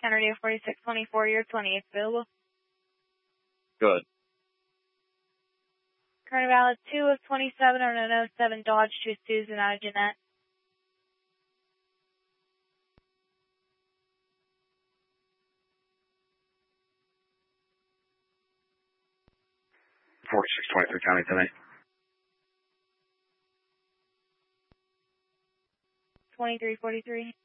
Kennedy 4624, your 28th available. Good. Current valid 2 of 27 on an 07 Dodge to Susan out of Jeanette. County tonight. 2343.